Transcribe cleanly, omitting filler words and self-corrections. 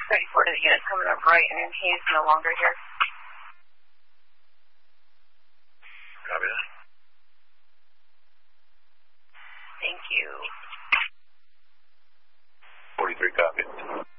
34 to the unit coming up right, and he's no longer here. Copy that. Thank you. 43 copy.